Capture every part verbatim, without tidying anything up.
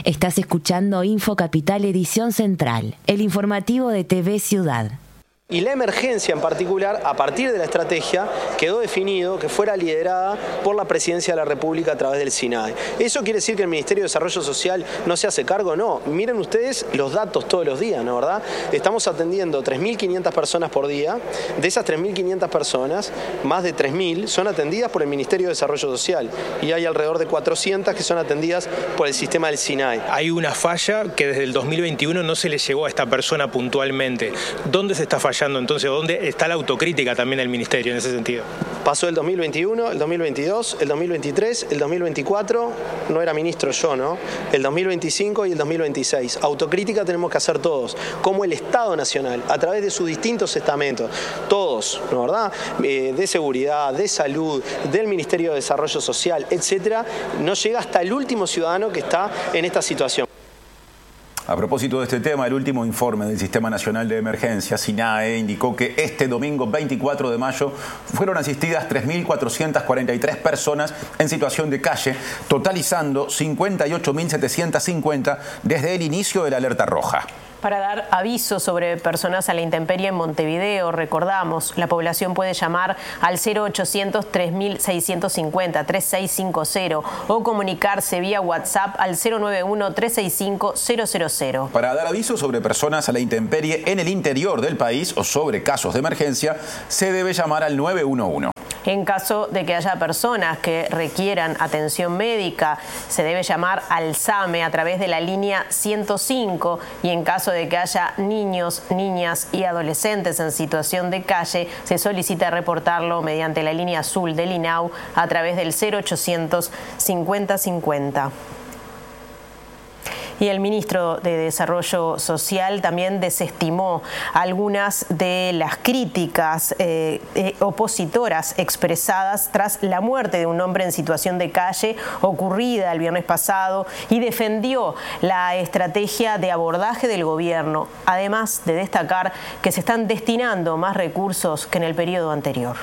Estás escuchando Info Capital Edición Central, el informativo de T V Ciudad. Y la emergencia en particular, a partir de la estrategia, quedó definido que fuera liderada por la Presidencia de la República a través del SINAE. ¿Eso quiere decir que el Ministerio de Desarrollo Social no se hace cargo? No. Miren ustedes los datos todos los días, ¿no verdad? Estamos atendiendo tres mil quinientas personas por día. De esas tres mil quinientas personas, más de tres mil son atendidas por el Ministerio de Desarrollo Social. Y hay alrededor de cuatrocientas que son atendidas por el sistema del SINAE. Hay una falla que desde el dos mil veintiuno no se le llegó a esta persona puntualmente. ¿Dónde se está fallando? Entonces, ¿dónde está la autocrítica también del Ministerio en ese sentido? Pasó el dos mil veintiuno, el dos mil veintidós, el dos mil veintitrés, el dos mil veinticuatro, no era ministro yo, ¿no? El dos mil veinticinco y el dos mil veintiséis. Autocrítica tenemos que hacer todos, como el Estado Nacional, a través de sus distintos estamentos, todos, ¿no verdad? Eh, de seguridad, de salud, del Ministerio de Desarrollo Social, etcétera, no llega hasta el último ciudadano que está en esta situación. A propósito de este tema, el último informe del Sistema Nacional de Emergencia, SINAE, indicó que este domingo veinticuatro de mayo fueron asistidas tres mil cuatrocientas cuarenta y tres personas en situación de calle, totalizando cincuenta y ocho mil setecientos cincuenta desde el inicio de la alerta roja. Para dar aviso sobre personas a la intemperie en Montevideo, recordamos, la población puede llamar al cero ochocientos tres mil seiscientos cincuenta, treinta y seis cincuenta o comunicarse vía WhatsApp al cero noventa y uno, trescientos sesenta y cinco, cero cero cero. Para dar aviso sobre personas a la intemperie en el interior del país o sobre casos de emergencia, se debe llamar al nueve uno uno. En caso de que haya personas que requieran atención médica, se debe llamar al SAME a través de la línea ciento cinco y en caso de que haya niños, niñas y adolescentes en situación de calle, se solicita reportarlo mediante la línea azul del INAU a través del cero ochocientos cincuenta cincuenta. Y el ministro de Desarrollo Social también desestimó algunas de las críticas eh, eh, opositoras expresadas tras la muerte de un hombre en situación de calle ocurrida el viernes pasado y defendió la estrategia de abordaje del gobierno, además de destacar que se están destinando más recursos que en el periodo anterior.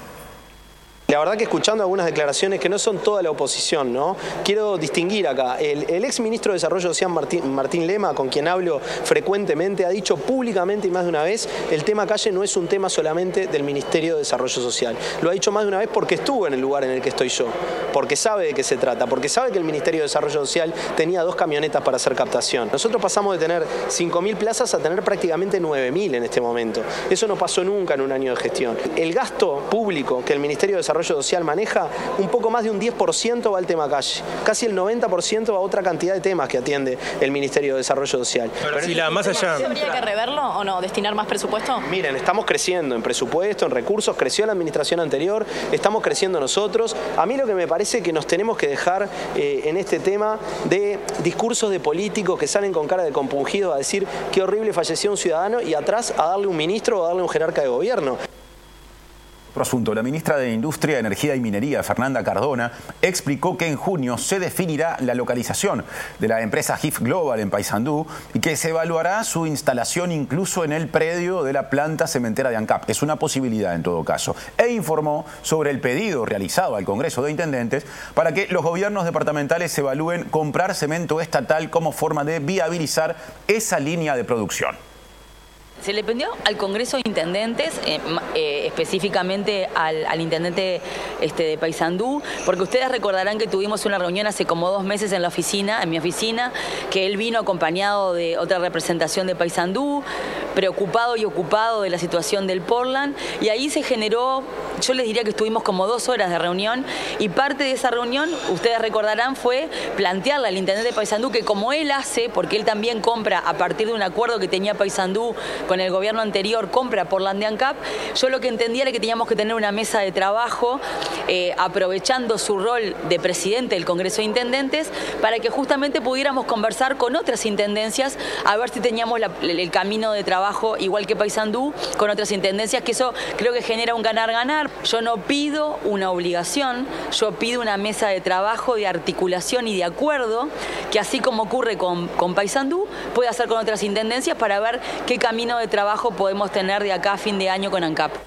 La verdad que escuchando algunas declaraciones que no son toda la oposición, ¿no? Quiero distinguir acá. El, el ex ministro de Desarrollo Social, Martín, Martín Lema, con quien hablo frecuentemente, ha dicho públicamente y más de una vez, el tema calle no es un tema solamente del Ministerio de Desarrollo Social. Lo ha dicho más de una vez porque estuvo en el lugar en el que estoy yo, porque sabe de qué se trata, porque sabe que el Ministerio de Desarrollo Social tenía dos camionetas para hacer captación. Nosotros pasamos de tener cinco mil plazas a tener prácticamente nueve mil en este momento. Eso no pasó nunca en un año de gestión. El gasto público que el Ministerio de Desarrollo Social maneja, un poco más de un diez por ciento va al tema calle. Casi el noventa por ciento va a otra cantidad de temas que atiende el Ministerio de Desarrollo Social. Pero si la más allá... ¿Habría que reverlo o no? ¿Destinar más presupuesto? Miren, estamos creciendo en presupuesto, en recursos, creció la administración anterior, estamos creciendo nosotros. A mí lo que me parece que nos tenemos que dejar eh, en este tema de discursos de políticos que salen con cara de compungido a decir qué horrible falleció un ciudadano y atrás a darle un ministro o a darle un jerarca de gobierno. Otro asunto, la ministra de Industria, Energía y Minería, Fernanda Cardona, explicó que en junio se definirá la localización de la empresa G I F Global en Paysandú y que se evaluará su instalación incluso en el predio de la planta cementera de ANCAP. Es una posibilidad en todo caso. E informó sobre el pedido realizado al Congreso de Intendentes para que los gobiernos departamentales evalúen comprar cemento estatal como forma de viabilizar esa línea de producción. Se le pidió al Congreso de Intendentes, eh, eh, específicamente al, al intendente este, de Paysandú, porque ustedes recordarán que tuvimos una reunión hace como dos meses en la oficina, en mi oficina, que él vino acompañado de otra representación de Paysandú, preocupado y ocupado de la situación del Portland, y ahí se generó, yo les diría que estuvimos como dos horas de reunión, y parte de esa reunión, ustedes recordarán, fue plantearle al intendente de Paysandú que como él hace, porque él también compra a partir de un acuerdo que tenía Paysandú con el gobierno anterior, compra Portland de ANCAP, yo lo que entendía era que teníamos que tener una mesa de trabajo eh, aprovechando su rol de presidente del Congreso de Intendentes para que justamente pudiéramos conversar con otras intendencias a ver si teníamos la, el camino de trabajo igual que Paysandú con otras intendencias, que eso creo que genera un ganar-ganar. Yo no pido una obligación, yo pido una mesa de trabajo, de articulación y de acuerdo que así como ocurre con, con Paysandú, puede hacer con otras intendencias para ver qué camino de trabajo podemos tener de acá a fin de año con ANCAP.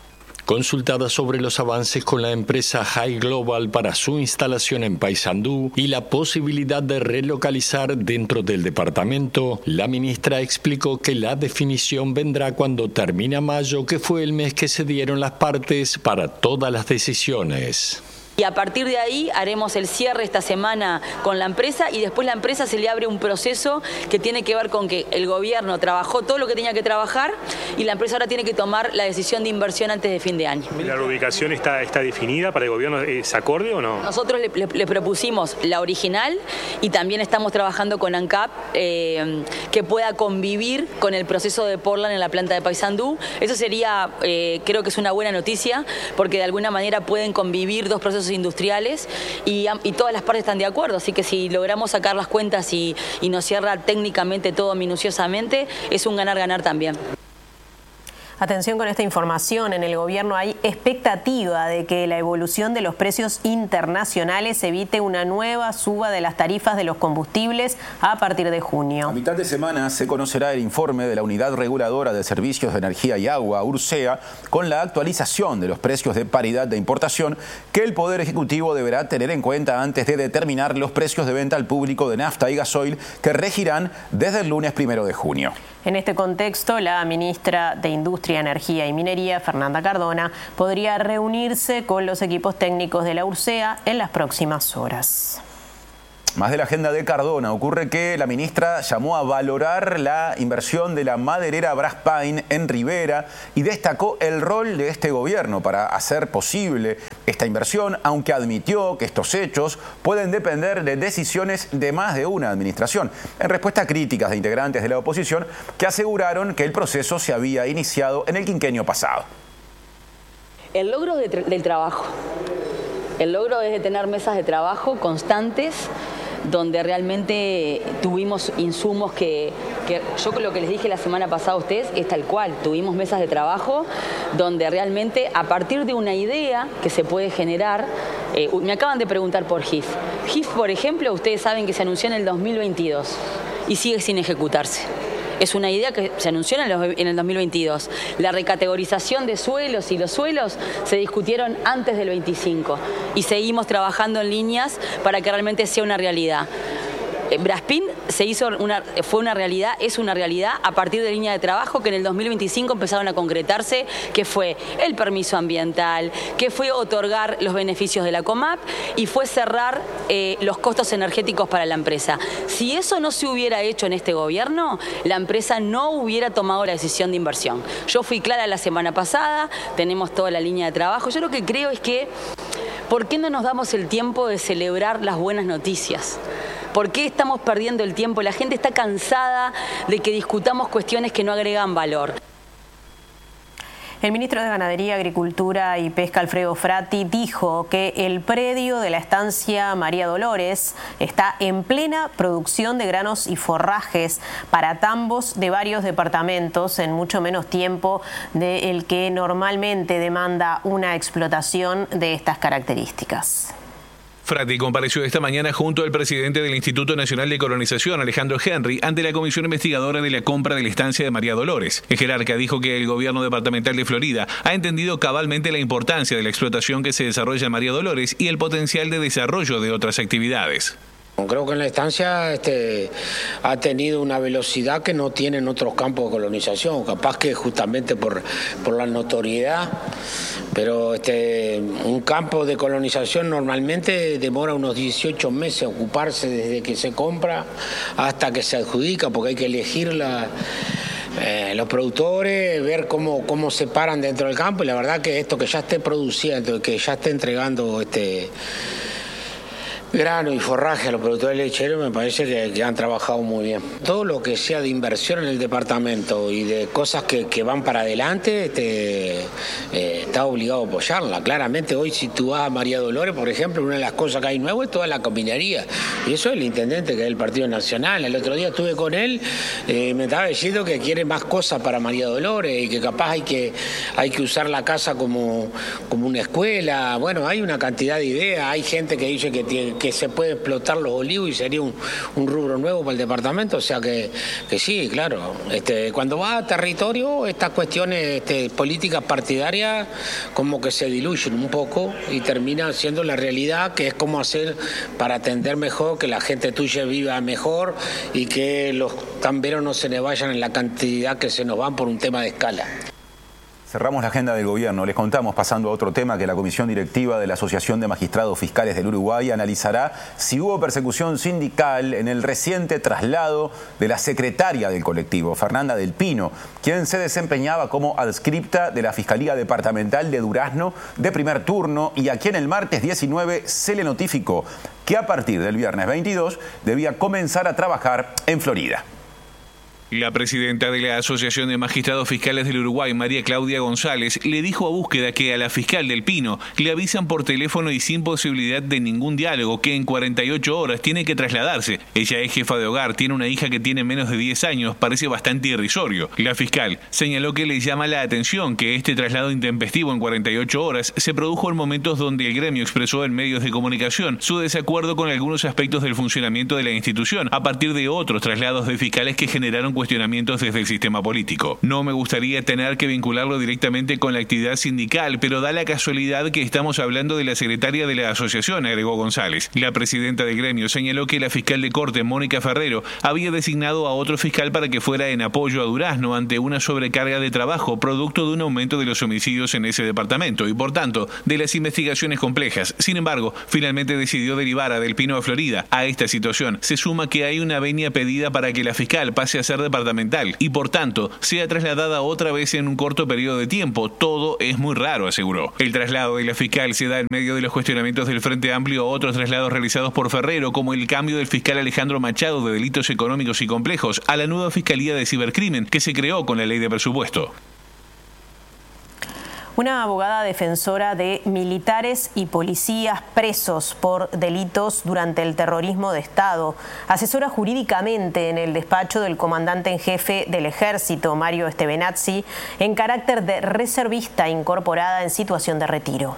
Consultada sobre los avances con la empresa Hive Global para su instalación en Paysandú y la posibilidad de relocalizar dentro del departamento, la ministra explicó que la definición vendrá cuando termine mayo, que fue el mes que se dieron las partes para todas las decisiones. Y a partir de ahí haremos el cierre esta semana con la empresa y después la empresa se le abre un proceso que tiene que ver con que el gobierno trabajó todo lo que tenía que trabajar y la empresa ahora tiene que tomar la decisión de inversión antes de fin de año. ¿La reubicación está, está definida para el gobierno? ¿Es acorde o no? Nosotros le, le, le propusimos la original y también estamos trabajando con ANCAP eh, que pueda convivir con el proceso de Portland en la planta de Paysandú. Eso sería, eh, creo que es una buena noticia porque de alguna manera pueden convivir dos procesos industriales y, y todas las partes están de acuerdo, así que si logramos sacar las cuentas y, y nos cierra técnicamente todo minuciosamente, es un ganar-ganar también. Atención con esta información, en el gobierno hay expectativa de que la evolución de los precios internacionales evite una nueva suba de las tarifas de los combustibles a partir de junio. A mitad de semana se conocerá el informe de la Unidad Reguladora de Servicios de Energía y Agua, URSEA, con la actualización de los precios de paridad de importación que el Poder Ejecutivo deberá tener en cuenta antes de determinar los precios de venta al público de nafta y gasoil que regirán desde el lunes primero de junio. En este contexto, la ministra de Industria, Energía y Minería, Fernanda Cardona, podría reunirse con los equipos técnicos de la URSEA en las próximas horas. Más de la agenda de Cardona, ocurre que la ministra llamó a valorar la inversión de la maderera Braspain en Rivera y destacó el rol de este gobierno para hacer posible esta inversión, aunque admitió que estos hechos pueden depender de decisiones de más de una administración, en respuesta a críticas de integrantes de la oposición que aseguraron que el proceso se había iniciado en el quinquenio pasado. El logro de tra- del trabajo, el logro es de tener mesas de trabajo constantes, donde realmente tuvimos insumos que, que yo lo que les dije la semana pasada a ustedes es tal cual, tuvimos mesas de trabajo donde realmente a partir de una idea que se puede generar, eh, me acaban de preguntar por G I F. G I F, por ejemplo, ustedes saben que se anunció en el dos mil veintidós y sigue sin ejecutarse. Es una idea que se anunció en el dos mil veintidós. La recategorización de suelos y los suelos se discutieron antes del veinticinco y seguimos trabajando en líneas para que realmente sea una realidad. Braspain se hizo una, fue una realidad, es una realidad a partir de línea de trabajo que en el dos mil veinticinco empezaron a concretarse, que fue el permiso ambiental, que fue otorgar los beneficios de la COMAP y fue cerrar eh, los costos energéticos para la empresa. Si eso no se hubiera hecho en este gobierno, la empresa no hubiera tomado la decisión de inversión. Yo fui clara la semana pasada, tenemos toda la línea de trabajo. Yo lo que creo es que, ¿por qué no nos damos el tiempo de celebrar las buenas noticias? ¿Por qué estamos perdiendo el tiempo? La gente está cansada de que discutamos cuestiones que no agregan valor. El ministro de Ganadería, Agricultura y Pesca, Alfredo Frati, dijo que el predio de la estancia María Dolores está en plena producción de granos y forrajes para tambos de varios departamentos en mucho menos tiempo del que normalmente demanda una explotación de estas características. Frati compareció esta mañana junto al presidente del Instituto Nacional de Colonización, Alejandro Henry, ante la comisión investigadora de la compra de la estancia de María Dolores. El jerarca dijo que el gobierno departamental de Florida ha entendido cabalmente la importancia de la explotación que se desarrolla en María Dolores y el potencial de desarrollo de otras actividades. Creo que en la estancia este, ha tenido una velocidad que no tiene en otros campos de colonización, capaz que justamente por, por la notoriedad, pero este, un campo de colonización normalmente demora unos dieciocho meses ocuparse desde que se compra hasta que se adjudica, porque hay que elegir la... Eh, los productores, ver cómo, cómo se paran dentro del campo, y la verdad que esto que ya esté produciendo, que ya esté entregando este grano y forraje a los productores lecheros, me parece que, que han trabajado muy bien. Todo lo que sea de inversión en el departamento y de cosas que, que van para adelante, este, eh, está obligado a apoyarla. Claramente hoy si tú vas a María Dolores, por ejemplo, una de las cosas que hay nuevo es toda la cominería. Y eso es el intendente que es del Partido Nacional. El otro día estuve con él, eh, me estaba diciendo que quiere más cosas para María Dolores y que capaz hay que, hay que usar la casa como, como una escuela. Bueno, hay una cantidad de ideas. Hay gente que dice que tiene que se puede explotar los olivos y sería un, un rubro nuevo para el departamento, o sea que, que sí, claro. Este, cuando va a territorio, estas cuestiones este, políticas partidarias como que se diluyen un poco y termina siendo la realidad, que es cómo hacer para atender mejor, que la gente tuya viva mejor y que los tamberos no se le vayan en la cantidad que se nos van por un tema de escala. Cerramos la agenda del gobierno. Les contamos, pasando a otro tema, que la Comisión Directiva de la Asociación de Magistrados Fiscales del Uruguay analizará si hubo persecución sindical en el reciente traslado de la secretaria del colectivo, Fernanda del Pino, quien se desempeñaba como adscripta de la Fiscalía Departamental de Durazno de primer turno y a quien el martes diecinueve se le notificó que a partir del viernes veintidós debía comenzar a trabajar en Florida. La presidenta de la Asociación de Magistrados Fiscales del Uruguay, María Claudia González, le dijo a Búsqueda que a la fiscal del Pino le avisan por teléfono y sin posibilidad de ningún diálogo que en cuarenta y ocho horas tiene que trasladarse. Ella es jefa de hogar, tiene una hija que tiene menos de diez años, parece bastante irrisorio. La fiscal señaló que le llama la atención que este traslado intempestivo en cuarenta y ocho horas se produjo en momentos donde el gremio expresó en medios de comunicación su desacuerdo con algunos aspectos del funcionamiento de la institución, a partir de otros traslados de fiscales que generaron cuestionamientos desde el sistema político. No me gustaría tener que vincularlo directamente con la actividad sindical, pero da la casualidad que estamos hablando de la secretaria de la asociación, agregó González. La presidenta del gremio señaló que la fiscal de corte, Mónica Ferrero, había designado a otro fiscal para que fuera en apoyo a Durazno ante una sobrecarga de trabajo producto de un aumento de los homicidios en ese departamento y, por tanto, de las investigaciones complejas. Sin embargo, finalmente decidió derivar a Del Pino a Florida. A esta situación se suma que hay una venia pedida para que la fiscal pase a ser departamental y, por tanto, sea trasladada otra vez en un corto periodo de tiempo. Todo es muy raro, aseguró. El traslado de la fiscal se da en medio de los cuestionamientos del Frente Amplio a otros traslados realizados por Ferrero, como el cambio del fiscal Alejandro Machado de Delitos Económicos y Complejos a la nueva Fiscalía de Cibercrimen que se creó con la Ley de Presupuesto. Una abogada defensora de militares y policías presos por delitos durante el terrorismo de Estado asesora jurídicamente en el despacho del comandante en jefe del Ejército, Mario Stevenazzi, en carácter de reservista incorporada en situación de retiro.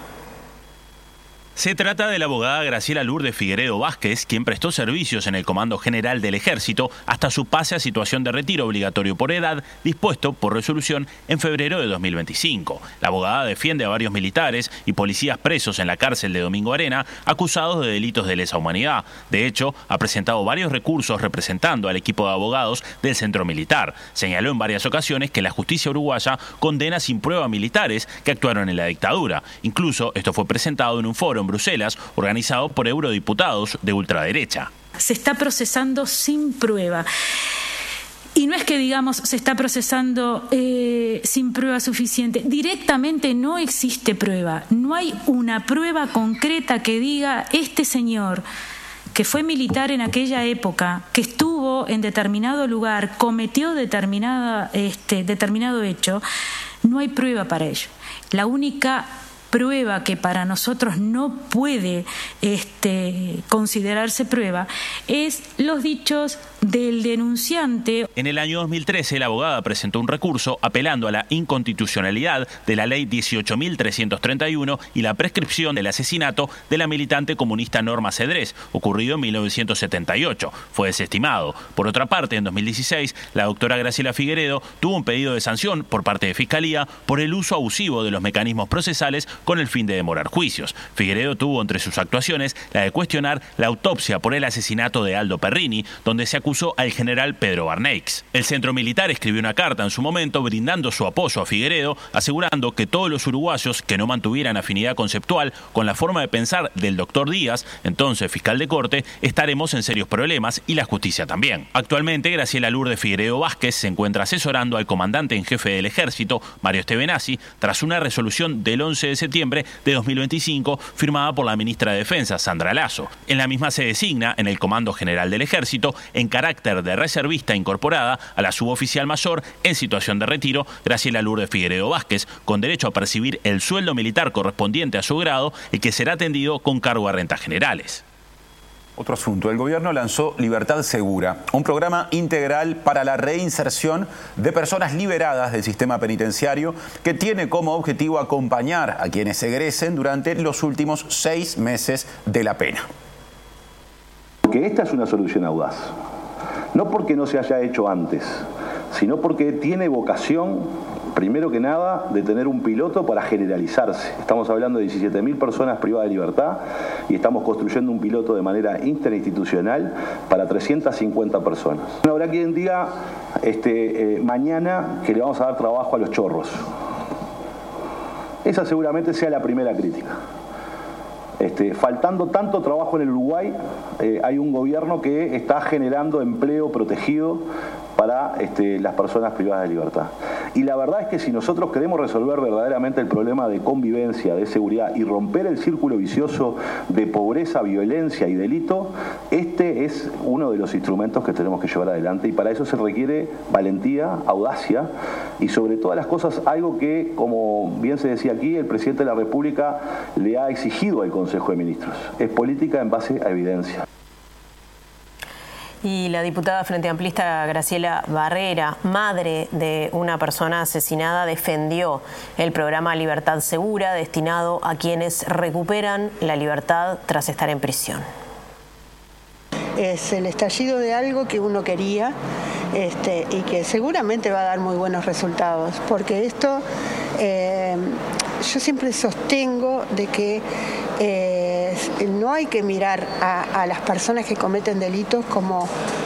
Se trata de la abogada Graciela Lourdes Figueredo Vázquez, quien prestó servicios en el Comando General del Ejército hasta su pase a situación de retiro obligatorio por edad, dispuesto por resolución en febrero de dos mil veinticinco. La abogada defiende a varios militares y policías presos en la cárcel de Domingo Arena, acusados de delitos de lesa humanidad. De hecho, ha presentado varios recursos representando al equipo de abogados del Centro Militar. Señaló en varias ocasiones que la justicia uruguaya condena sin prueba a militares que actuaron en la dictadura. Incluso esto fue presentado en un foro en Bruselas, organizado por eurodiputados de ultraderecha. Se está procesando sin prueba. Y no es que, digamos, se está procesando eh, sin prueba suficiente. Directamente no existe prueba. No hay una prueba concreta que diga este señor, que fue militar en aquella época, que estuvo en determinado lugar, cometió determinada, este, determinado hecho. No hay prueba para ello. La única prueba que para nosotros no puede este, considerarse prueba es los dichos del denunciante. En el año dos mil trece, la abogada presentó un recurso apelando a la inconstitucionalidad de la ley dieciocho mil trescientos treinta y uno y la prescripción del asesinato de la militante comunista Norma Cedrés, ocurrido en mil novecientos setenta y ocho. Fue desestimado. Por otra parte, en dos mil dieciséis, la doctora Graciela Figueredo tuvo un pedido de sanción por parte de Fiscalía por el uso abusivo de los mecanismos procesales con el fin de demorar juicios. Figueredo tuvo entre sus actuaciones la de cuestionar la autopsia por el asesinato de Aldo Perrini, donde se acusó al general Pedro Barneix. El Centro Militar escribió una carta en su momento brindando su apoyo a Figueredo, asegurando que todos los uruguayos que no mantuvieran afinidad conceptual con la forma de pensar del doctor Díaz, entonces fiscal de corte, estaremos en serios problemas y la justicia también. Actualmente, Graciela Lourdes Figueredo Vázquez se encuentra asesorando al comandante en jefe del Ejército, Mario Stevenazzi, tras una resolución del once de septiembre de dos mil veinticinco firmada por la ministra de Defensa, Sandra Lasso. En la misma se designa en el Comando General del Ejército, en carácter de reservista incorporada, a la suboficial mayor en situación de retiro, Graciela Lourdes Figueredo Vázquez, con derecho a percibir el sueldo militar correspondiente a su grado y que será atendido con cargo a rentas generales. Otro asunto, el gobierno lanzó Libertad Segura, un programa integral para la reinserción de personas liberadas del sistema penitenciario que tiene como objetivo acompañar a quienes egresen durante los últimos seis meses de la pena. porque esta es una solución audaz. No porque no se haya hecho antes, sino porque tiene vocación, primero que nada, de tener un piloto para generalizarse. Estamos hablando de diecisiete mil personas privadas de libertad y estamos construyendo un piloto de manera interinstitucional para trescientas cincuenta personas. No habrá quien diga este, eh, mañana que le vamos a dar trabajo a los chorros. Esa seguramente sea la primera crítica. Este, faltando tanto trabajo en el Uruguay, eh, hay un gobierno que está generando empleo protegido para este, las personas privadas de libertad. Y la verdad es que si nosotros queremos resolver verdaderamente el problema de convivencia, de seguridad y romper el círculo vicioso de pobreza, violencia y delito, este es uno de los instrumentos que tenemos que llevar adelante, y para eso se requiere valentía, audacia y sobre todas las cosas algo que, como bien se decía aquí, el presidente de la República le ha exigido al Consejo de Ministros. Es política en base a evidencia. Y la diputada Frente Amplista Graciela Barrera, madre de una persona asesinada, defendió el programa Libertad Segura destinado a quienes recuperan la libertad tras estar en prisión. Es el estallido de algo que uno quería este, y que seguramente va a dar muy buenos resultados, porque esto eh, yo siempre sostengo de que eh, no hay que mirar a, a las personas que cometen delitos como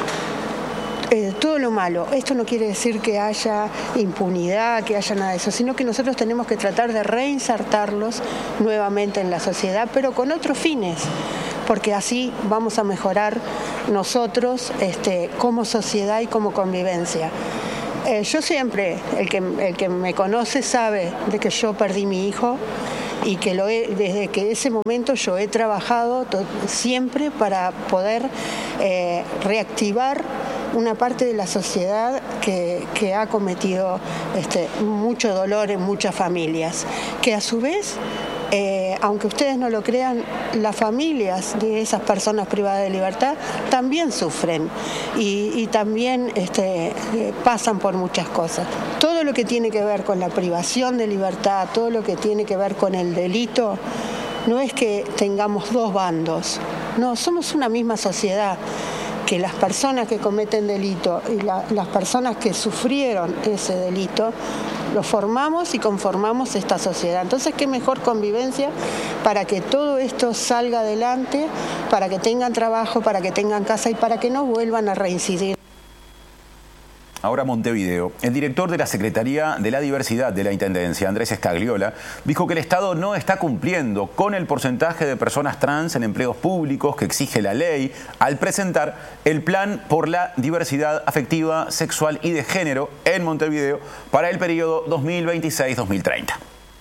eh, todo lo malo. Esto no quiere decir que haya impunidad, que haya nada de eso, sino que nosotros tenemos que tratar de reinsertarlos nuevamente en la sociedad, pero con otros fines, porque así vamos a mejorar nosotros este, como sociedad y como convivencia. Eh, yo siempre, el que, el que me conoce sabe de que yo perdí mi hijo y que lo he, desde que ese momento yo he trabajado to, siempre para poder eh, reactivar una parte de la sociedad que, que ha cometido este, mucho dolor en muchas familias, que a su vez, Eh, aunque ustedes no lo crean, las familias de esas personas privadas de libertad también sufren y, y también este, eh, pasan por muchas cosas. Todo lo que tiene que ver con la privación de libertad, todo lo que tiene que ver con el delito, no es que tengamos dos bandos, no, somos una misma sociedad, que las personas que cometen delito y la, las personas que sufrieron ese delito, lo formamos y conformamos esta sociedad. Entonces, qué mejor convivencia para que todo esto salga adelante, para que tengan trabajo, para que tengan casa y para que no vuelvan a reincidir. Ahora Montevideo. El director de la Secretaría de la Diversidad de la Intendencia, Andrés Scagliola, dijo que el Estado no está cumpliendo con el porcentaje de personas trans en empleos públicos que exige la ley al presentar el Plan por la Diversidad Afectiva, Sexual y de Género en Montevideo para el periodo dos mil veintiséis a dos mil treinta.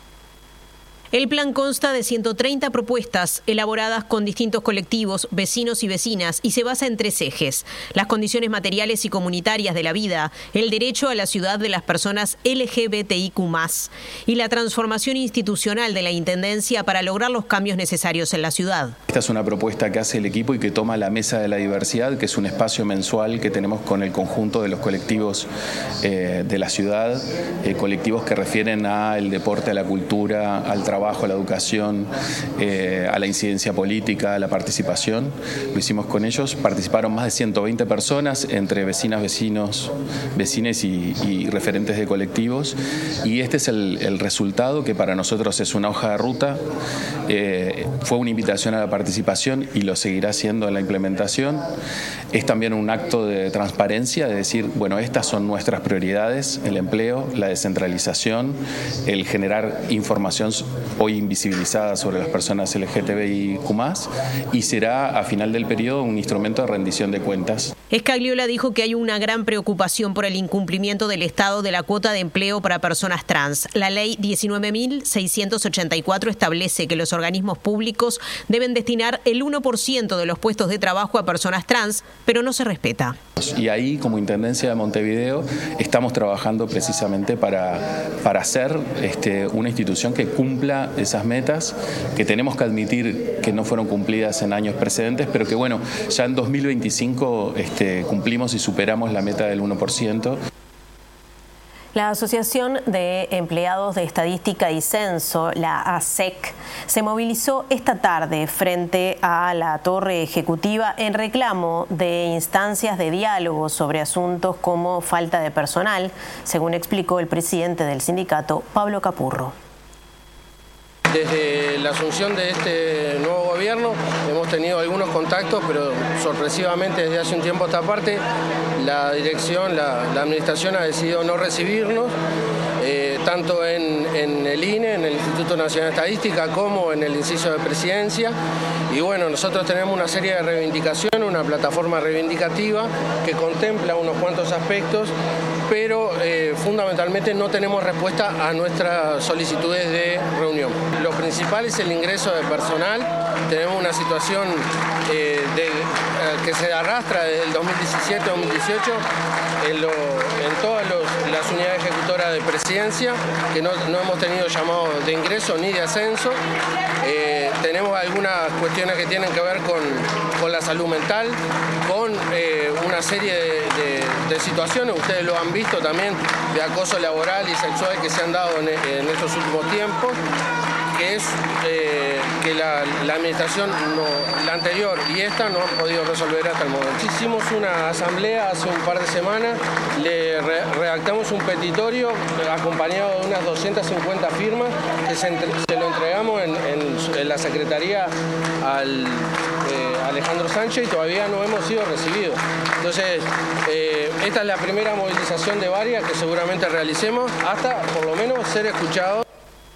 El plan consta de ciento treinta propuestas elaboradas con distintos colectivos, vecinos y vecinas, y se basa en tres ejes: las condiciones materiales y comunitarias de la vida, el derecho a la ciudad de las personas L G B T I Q más, y la transformación institucional de la Intendencia para lograr los cambios necesarios en la ciudad. Esta es una propuesta que hace el equipo y que toma la Mesa de la Diversidad, que es un espacio mensual que tenemos con el conjunto de los colectivos eh, de la ciudad, eh, colectivos que refieren al deporte, a la cultura, al trabajo, a la educación, eh, a la incidencia política, a la participación. Lo hicimos con ellos, participaron más de ciento veinte personas, entre vecinas, vecinos, vecines y, y referentes de colectivos, y este es el, el resultado, que para nosotros es una hoja de ruta. Eh, fue una invitación a la participación y lo seguirá siendo en la implementación. Es también un acto de transparencia, de decir, bueno, estas son nuestras prioridades: el empleo, la descentralización, el generar información hoy invisibilizada sobre las personas L G B T I Q más, y será a final del periodo un instrumento de rendición de cuentas. Scagliola dijo que hay una gran preocupación por el incumplimiento del Estado de la cuota de empleo para personas trans. La ley diecinueve mil seiscientos ochenta y cuatro establece que los organismos públicos deben destinar el uno por ciento de los puestos de trabajo a personas trans, pero no se respeta. Y ahí, como Intendencia de Montevideo, estamos trabajando precisamente para, para hacer este, una institución que cumpla esas metas, que tenemos que admitir que no fueron cumplidas en años precedentes, pero que bueno, ya en dos mil veinticinco este, cumplimos y superamos la meta del uno por ciento. La Asociación de Empleados de Estadística y Censo, la A S E C, se movilizó esta tarde frente a la Torre Ejecutiva en reclamo de instancias de diálogo sobre asuntos como falta de personal, según explicó el presidente del sindicato, Pablo Capurro. Desde la asunción de este nuevo gobierno hemos tenido algunos contactos, pero sorpresivamente desde hace un tiempo a esta parte la dirección, la, la administración ha decidido no recibirnos, eh, tanto en, en el I N E, en el Instituto Nacional de Estadística, como en el inciso de presidencia. Y bueno, nosotros tenemos una serie de reivindicaciones, una plataforma reivindicativa que contempla unos cuantos aspectos, pero eh, fundamentalmente no tenemos respuesta a nuestras solicitudes de reunión. Lo principal es el ingreso de personal. Tenemos una situación eh, de, eh, que se arrastra desde el dos mil diecisiete a dos mil dieciocho en, lo, en todas los, las unidades ejecutoras de presidencia, que no, no hemos tenido llamado de ingreso ni de ascenso. Eh, tenemos algunas cuestiones que tienen que ver con, con la salud mental, con eh, una serie de, de, de situaciones, ustedes lo han visto también, de acoso laboral y sexual que se han dado en, en estos últimos tiempos, que es eh, que la, la administración, no, la anterior y esta, no han podido resolver hasta el momento. Hicimos una asamblea hace un par de semanas, le re, redactamos un petitorio acompañado de unas doscientas cincuenta firmas que se, entre, se lo entregamos en, en, en la Secretaría al eh, Alejandro Sánchez y todavía no hemos sido recibidos. Entonces, eh, esta es la primera movilización de varias que seguramente realicemos hasta por lo menos ser escuchados.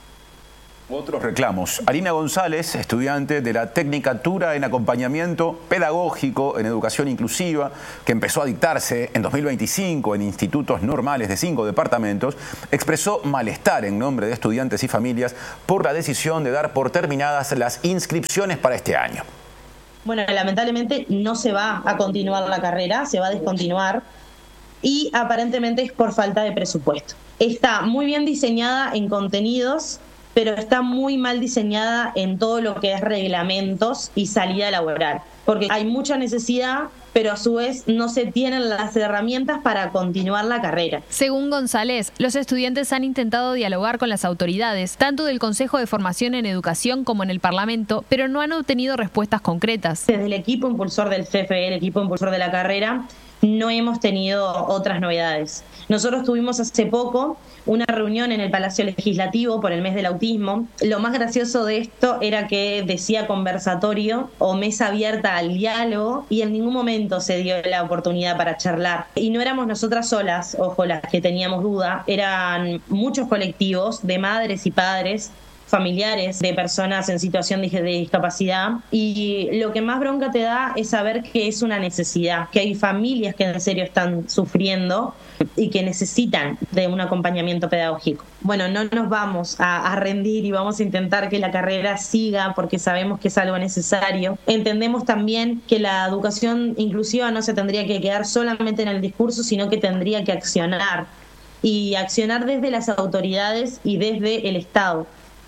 Otros reclamos. Arina González, estudiante de la Tecnicatura en Acompañamiento Pedagógico en Educación Inclusiva, que empezó a dictarse en dos mil veinticinco en institutos normales de cinco departamentos, expresó malestar en nombre de estudiantes y familias por la decisión de dar por terminadas las inscripciones para este año. Bueno, lamentablemente no se va a continuar la carrera, se va a descontinuar y aparentemente es por falta de presupuesto. Está muy bien diseñada en contenidos, pero está muy mal diseñada en todo lo que es reglamentos y salida laboral, porque hay mucha necesidad, pero a su vez no se tienen las herramientas para continuar la carrera. Según González, los estudiantes han intentado dialogar con las autoridades, tanto del Consejo de Formación en Educación como en el Parlamento, pero no han obtenido respuestas concretas. Desde el equipo impulsor del C F E, el equipo impulsor de la carrera, no hemos tenido otras novedades. Nosotros tuvimos hace poco una reunión en el Palacio Legislativo por el mes del autismo. Lo más gracioso de esto era que decía conversatorio o mesa abierta al diálogo y en ningún momento se dio la oportunidad para charlar. Y no éramos nosotras solas, ojo, las que teníamos duda, eran muchos colectivos de madres y padres, familiares de personas en situación de discapacidad, y lo que más bronca te da es saber que es una necesidad, que hay familias que en serio están sufriendo y que necesitan de un acompañamiento pedagógico. Bueno, no nos vamos a, a rendir y vamos a intentar que la carrera siga porque sabemos que es algo necesario. Entendemos también que la educación inclusiva no se tendría que quedar solamente en el discurso, sino que tendría que accionar, y accionar desde las autoridades y desde el Estado.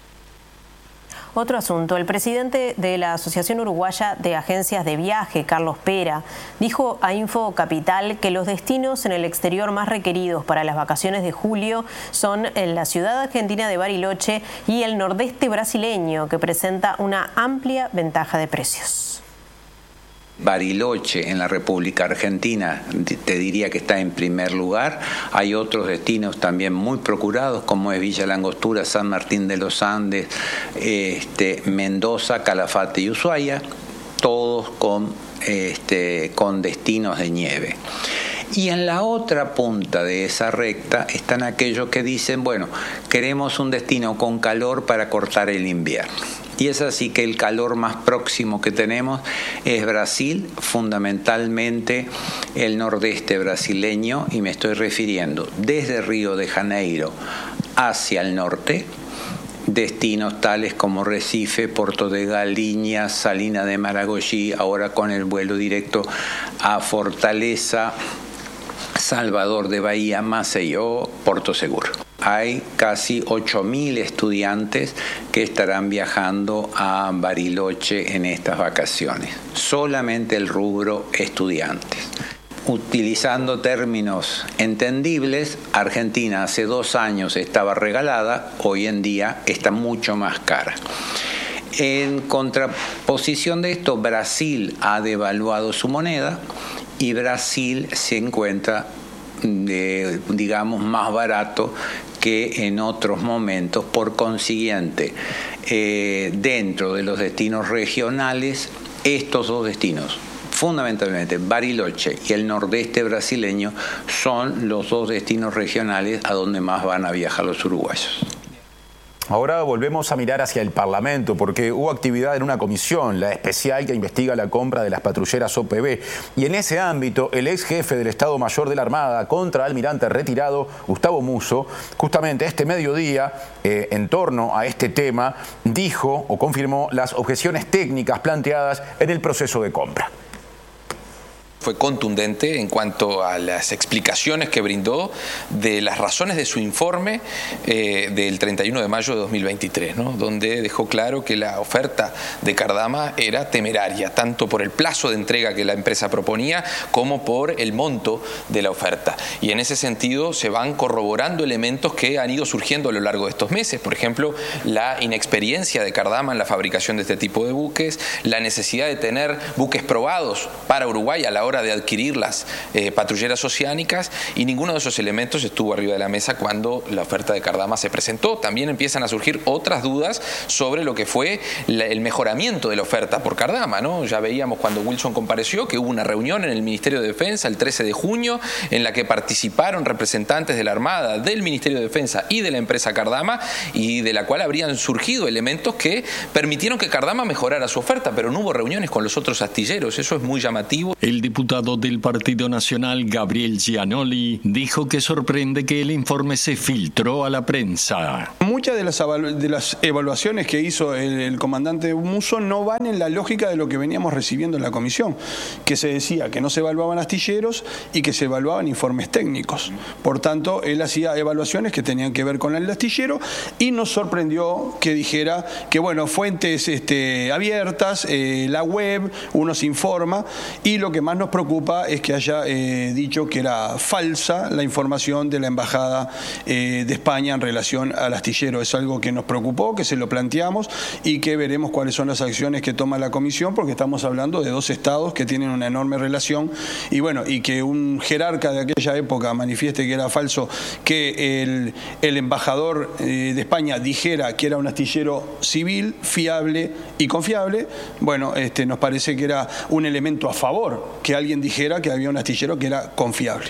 Otro asunto. El presidente de la Asociación Uruguaya de Agencias de Viaje, Carlos Pera, dijo a Info Capital que los destinos en el exterior más requeridos para las vacaciones de julio son en la ciudad argentina de Bariloche y el nordeste brasileño, que presenta una amplia ventaja de precios. Bariloche en la República Argentina te diría que está en primer lugar. Hay otros destinos también muy procurados como es Villa Langostura, San Martín de los Andes, este, Mendoza, Calafate y Ushuaia, todos con, este, con destinos de nieve. Y en la otra punta de esa recta están aquellos que dicen, bueno, queremos un destino con calor para cortar el invierno. Y es así que el calor más próximo que tenemos es Brasil, fundamentalmente el nordeste brasileño, y me estoy refiriendo desde Río de Janeiro hacia el norte, destinos tales como Recife, Porto de Galinhas, Salina de Maragogi, ahora con el vuelo directo a Fortaleza, Salvador de Bahía, Maceió, Porto Seguro. Hay casi ocho mil estudiantes que estarán viajando a Bariloche en estas vacaciones. Solamente el rubro estudiantes. utilizando términos entendibles, Argentina hace dos años estaba regalada, hoy en día está mucho más cara. En contraposición de esto, Brasil ha devaluado su moneda y Brasil se encuentra, de, digamos, más barato que en otros momentos. Por consiguiente, eh, dentro de los destinos regionales, estos dos destinos, fundamentalmente Bariloche y el nordeste brasileño, son los dos destinos regionales a donde más van a viajar los uruguayos. Ahora volvemos a mirar hacia el Parlamento porque hubo actividad en una comisión, la especial que investiga la compra de las patrulleras O P B. Y en ese ámbito, el ex jefe del Estado Mayor de la Armada, contraalmirante retirado, Gustavo Musso, justamente este mediodía, eh, en torno a este tema, dijo o confirmó las objeciones técnicas planteadas en el proceso de compra. Fue contundente en cuanto a las explicaciones que brindó de las razones de su informe eh, del treinta y uno de mayo de dos mil veintitrés, ¿no? Donde dejó claro que la oferta de Cardama era temeraria, tanto por el plazo de entrega que la empresa proponía como por el monto de la oferta. Y en ese sentido se van corroborando elementos que han ido surgiendo a lo largo de estos meses. Por ejemplo, la inexperiencia de Cardama en la fabricación de este tipo de buques, la necesidad de tener buques probados para Uruguay a la hora de adquirir las eh, patrulleras oceánicas, y ninguno de esos elementos estuvo arriba de la mesa cuando la oferta de Cardama se presentó. También empiezan a surgir otras dudas sobre lo que fue la, el mejoramiento de la oferta por Cardama, ¿no? Ya veíamos cuando Wilson compareció que hubo una reunión en el Ministerio de Defensa el trece de junio en la que participaron representantes de la Armada, del Ministerio de Defensa y de la empresa Cardama, y de la cual habrían surgido elementos que permitieron que Cardama mejorara su oferta, pero no hubo reuniones con los otros astilleros. Eso es muy llamativo. El diputado del Partido Nacional, Gabriel Gianoli, dijo que sorprende que el informe se filtró a la prensa. Muchas de las, de las evaluaciones que hizo el, el comandante Musso no van en la lógica de lo que veníamos recibiendo en la comisión, que se decía que no se evaluaban astilleros y que se evaluaban informes técnicos. Por tanto, él hacía evaluaciones que tenían que ver con el astillero y nos sorprendió que dijera que, bueno, fuentes este, abiertas, eh, la web, uno se informa, y lo que más nos preocupa es que haya eh, dicho que era falsa la información de la Embajada eh, de España en relación al astillero. Es algo que nos preocupó, que se lo planteamos y que veremos cuáles son las acciones que toma la comisión, porque estamos hablando de dos estados que tienen una enorme relación, y bueno, y que un jerarca de aquella época manifieste que era falso, que el, el embajador eh, de España dijera que era un astillero civil, fiable y confiable. Bueno, este, nos parece que era un elemento a favor que alguien dijera que había un astillero que era confiable.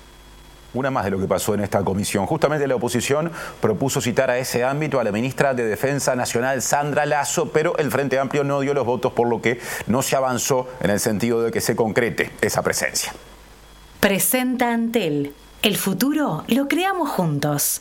Una más de lo que pasó en esta comisión. Justamente la oposición propuso citar a ese ámbito a la ministra de Defensa Nacional, Sandra Lasso, pero el Frente Amplio no dio los votos, por lo que no se avanzó en el sentido de que se concrete esa presencia. Presenta Antel. El futuro lo creamos juntos.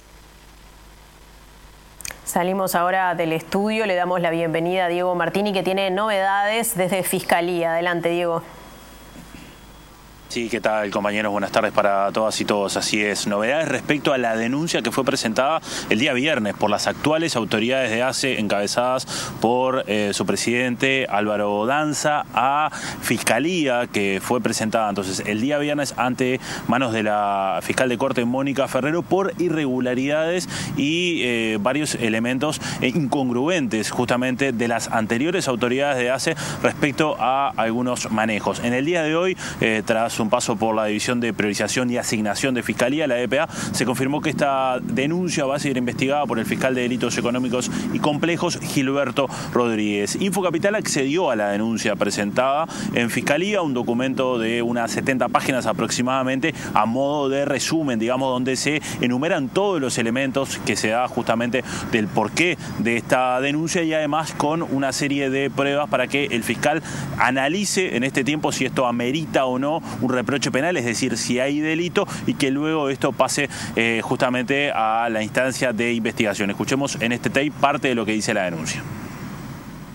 Salimos ahora del estudio, le damos la bienvenida a Diego Martini, que tiene novedades desde Fiscalía. Adelante, Diego. Sí, ¿qué tal, compañeros? Buenas tardes para todas y todos. Así es, novedades respecto a la denuncia que fue presentada el día viernes por las actuales autoridades de A C E, encabezadas por eh, su presidente Álvaro Danza, a Fiscalía, que fue presentada entonces el día viernes ante manos de la fiscal de corte Mónica Ferrero por irregularidades y eh, varios elementos eh, incongruentes justamente de las anteriores autoridades de A C E respecto a algunos manejos. En el día de hoy, eh, tras un paso por la División de Priorización y Asignación de Fiscalía, la D P A, se confirmó que esta denuncia va a ser investigada por el fiscal de Delitos Económicos y Complejos, Gilberto Rodríguez. Infocapital accedió a la denuncia presentada en Fiscalía, un documento de unas setenta páginas aproximadamente, a modo de resumen, digamos, donde se enumeran todos los elementos que se da justamente del porqué de esta denuncia, y además con una serie de pruebas para que el fiscal analice en este tiempo si esto amerita o no un reproche penal, es decir, si hay delito, y que luego esto pase eh, justamente a la instancia de investigación. Escuchemos en este tape parte de lo que dice la denuncia.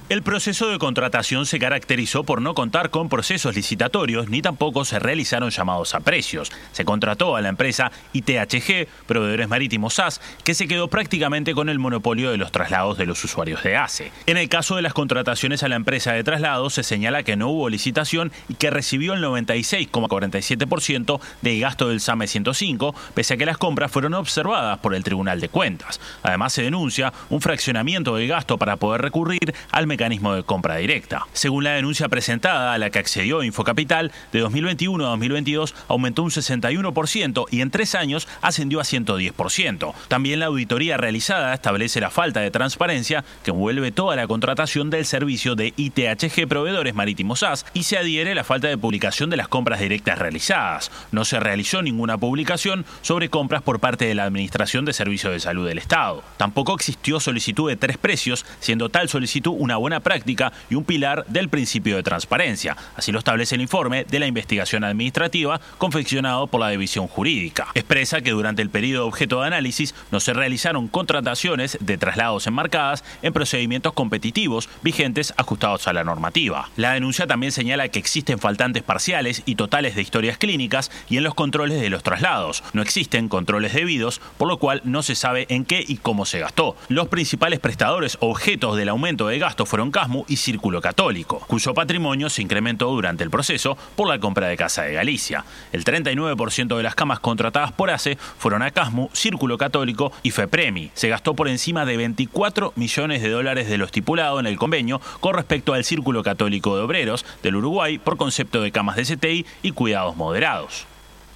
El proceso de contratación se caracterizó por no contar con procesos licitatorios ni tampoco se realizaron llamados a precios. Se contrató a la empresa I T H G, Proveedores Marítimos A S, que se quedó prácticamente con el monopolio de los traslados de los usuarios de A C E. En el caso de las contrataciones a la empresa de traslados, se señala que no hubo licitación y que recibió el noventa y seis coma cuarenta y siete por ciento del gasto del SAME ciento cinco, pese a que las compras fueron observadas por el Tribunal de Cuentas. Además, se denuncia un fraccionamiento del gasto para poder recurrir al mecanismo mecanismo de compra directa. Según la denuncia presentada a la que accedió Infocapital, de dos mil veintiuno a dos mil veintidós aumentó un sesenta y uno por ciento y en tres años ascendió a ciento diez por ciento. También la auditoría realizada establece la falta de transparencia que envuelve toda la contratación del servicio de I T H G Proveedores Marítimos A S y se adhiere la falta de publicación de las compras directas realizadas. No se realizó ninguna publicación sobre compras por parte de la Administración de Servicios de Salud del Estado. Tampoco existió solicitud de tres precios, siendo tal solicitud una buena práctica y un pilar del principio de transparencia. Así lo establece el informe de la investigación administrativa confeccionado por la División Jurídica. Expresa que durante el periodo objeto de análisis no se realizaron contrataciones de traslados enmarcadas en procedimientos competitivos vigentes ajustados a la normativa. La denuncia también señala que existen faltantes parciales y totales de historias clínicas y en los controles de los traslados. No existen controles debidos, por lo cual no se sabe en qué y cómo se gastó. Los principales prestadores objetos del aumento de gasto fueron Casmu y Círculo Católico, cuyo patrimonio se incrementó durante el proceso por la compra de Casa de Galicia. El treinta y nueve por ciento de las camas contratadas por A C E fueron a Casmu, Círculo Católico y FEPREMI. Se gastó por encima de veinticuatro millones de dólares de lo estipulado en el convenio con respecto al Círculo Católico de Obreros del Uruguay por concepto de camas de C T I y cuidados moderados.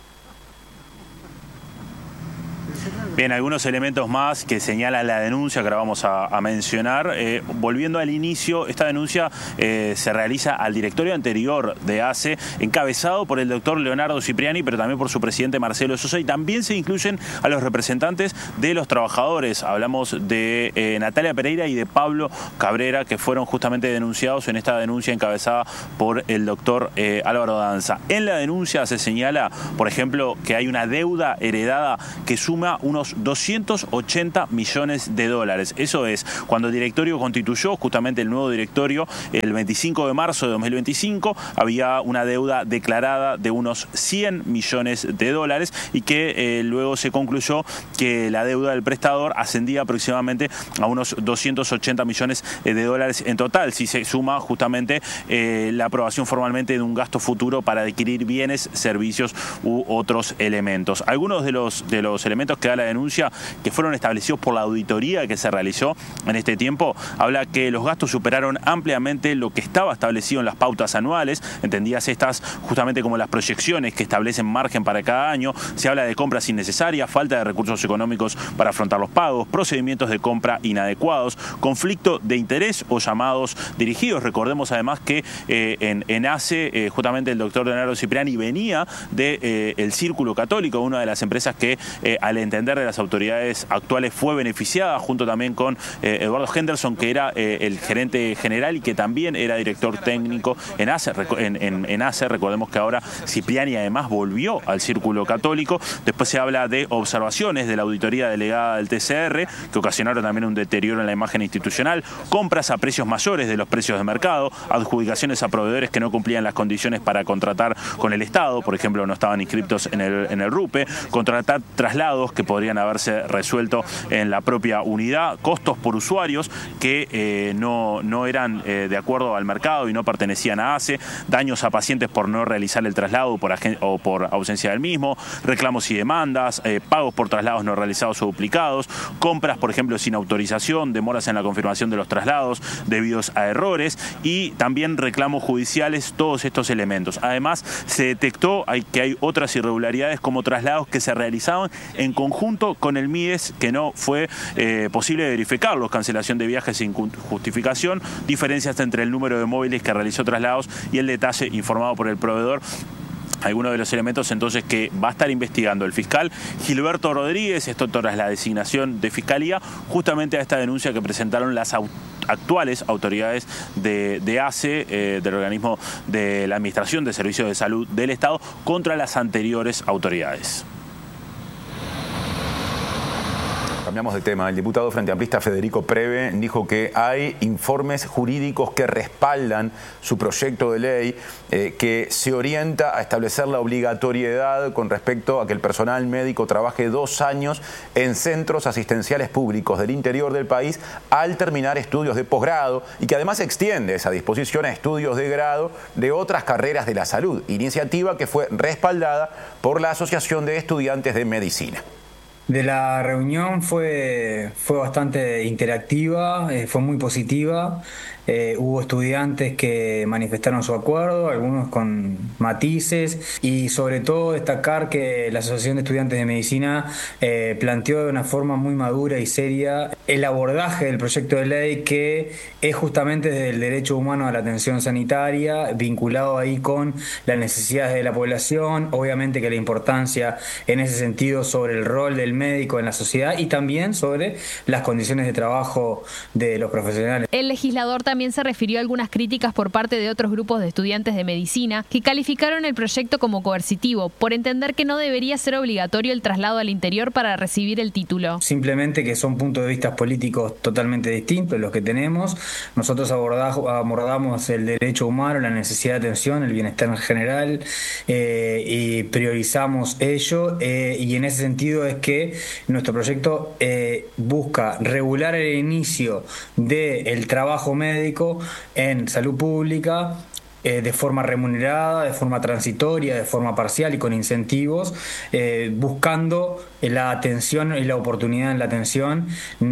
Bien, algunos elementos más que señala la denuncia que ahora vamos a, a mencionar. Eh, volviendo al inicio, esta denuncia eh, se realiza al directorio anterior de A C E, encabezado por el doctor Leonardo Cipriani, pero también por su presidente Marcelo Sosa, y también se incluyen a los representantes de los trabajadores. Hablamos de eh, Natalia Pereira y de Pablo Cabrera, que fueron justamente denunciados en esta denuncia encabezada por el doctor eh, Álvaro Danza. En la denuncia se señala, por ejemplo, que hay una deuda heredada que suma unos doscientos ochenta millones de dólares. Eso es, cuando el directorio constituyó, justamente el nuevo directorio, el veinticinco de marzo de dos mil veinticinco, había una deuda declarada de unos cien millones de dólares y que eh, luego se concluyó que la deuda del prestador ascendía aproximadamente a unos doscientos ochenta millones de dólares en total, si se suma justamente eh, la aprobación formalmente de un gasto futuro para adquirir bienes, servicios u otros elementos. Algunos de los, de los elementos que da la denuncia, que fueron establecidos por la auditoría que se realizó en este tiempo, habla que los gastos superaron ampliamente lo que estaba establecido en las pautas anuales, entendidas estas justamente como las proyecciones que establecen margen para cada año. Se habla de compras innecesarias, falta de recursos económicos para afrontar los pagos, procedimientos de compra inadecuados, conflicto de interés o llamados dirigidos. Recordemos además que eh, en, en A C E, eh, justamente el doctor Leonardo Cipriani venía de eh, el Círculo Católico, una de las empresas que eh, al entender de las autoridades actuales fue beneficiada, junto también con eh, Eduardo Henderson, que era eh, el gerente general y que también era director técnico en A C E. En, en, en A C E, recordemos que ahora Cipriani además volvió al Círculo Católico. Después se habla de observaciones de la auditoría delegada del T C R, que ocasionaron también un deterioro en la imagen institucional, compras a precios mayores de los precios de mercado, adjudicaciones a proveedores que no cumplían las condiciones para contratar con el Estado, por ejemplo, no estaban inscriptos en el, en el RUPE, contratar traslados que podrían haberse resuelto en la propia unidad, costos por usuarios que eh, no, no eran eh, de acuerdo al mercado y no pertenecían a A C E, daños a pacientes por no realizar el traslado por o por ausencia del mismo, reclamos y demandas, eh, pagos por traslados no realizados o duplicados, compras, por ejemplo, sin autorización, demoras en la confirmación de los traslados debidos a errores y también reclamos judiciales, todos estos elementos. Además, se detectó que hay otras irregularidades como traslados que se realizaban en conjunto con el M I D E S, que no fue eh, posible verificarlos, cancelación de viajes sin justificación, diferencias entre el número de móviles que realizó traslados y el detalle informado por el proveedor. Algunos de los elementos entonces que va a estar investigando el fiscal Gilberto Rodríguez, esto tras la designación de Fiscalía, justamente a esta denuncia que presentaron las actuales autoridades de, de A C E, eh, del organismo de la Administración de Servicios de Salud del Estado, contra las anteriores autoridades. Cambiamos de tema. El diputado frente amplista Federico Preve dijo que hay informes jurídicos que respaldan su proyecto de ley eh, que se orienta a establecer la obligatoriedad con respecto a que el personal médico trabaje dos años en centros asistenciales públicos del interior del país al terminar estudios de posgrado y que además extiende esa disposición a estudios de grado de otras carreras de la salud, iniciativa que fue respaldada por la Asociación de Estudiantes de Medicina. De la reunión fue, fue bastante interactiva, eh, fue muy positiva. Eh, hubo estudiantes que manifestaron su acuerdo, algunos con matices, y sobre todo destacar que la Asociación de Estudiantes de Medicina eh, planteó de una forma muy madura y seria el abordaje del proyecto de ley, que es justamente desde el derecho humano a la atención sanitaria, vinculado ahí con las necesidades de la población, obviamente que la importancia en ese sentido sobre el rol del médico en la sociedad y también sobre las condiciones de trabajo de los profesionales. El legislador también se refirió a algunas críticas por parte de otros grupos de estudiantes de medicina que calificaron el proyecto como coercitivo por entender que no debería ser obligatorio el traslado al interior para recibir el título. Simplemente que son puntos de vista políticos totalmente distintos los que tenemos. Nosotros abordamos el derecho humano, la necesidad de atención, el bienestar en general eh, y priorizamos ello eh, y en ese sentido es que nuestro proyecto eh, busca regular el inicio del trabajo médico en salud pública eh, de forma remunerada, de forma transitoria, de forma parcial y con incentivos, eh, buscando la atención y la oportunidad en la atención.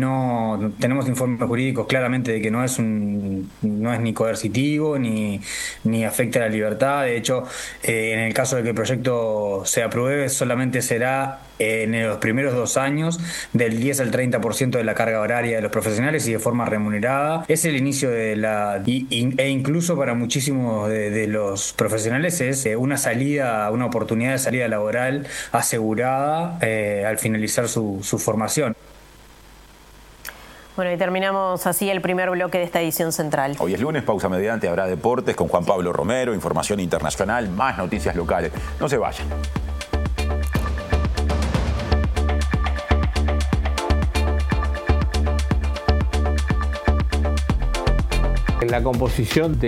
No tenemos informes jurídicos claramente de que no es un no es ni coercitivo ni, ni afecta a la libertad. De hecho, eh, en el caso de que el proyecto se apruebe, solamente será en los primeros dos años del diez al treinta por ciento de la carga horaria de los profesionales y de forma remunerada. Es el inicio de la y, e incluso para muchísimos de, de los profesionales es una salida, una oportunidad de salida laboral asegurada eh, al finalizar su, su formación. Bueno, y terminamos así el primer bloque de esta edición central. Hoy es lunes, pausa mediante, habrá deportes con Juan Pablo Romero, información internacional, más noticias locales. No se vayan. La composición de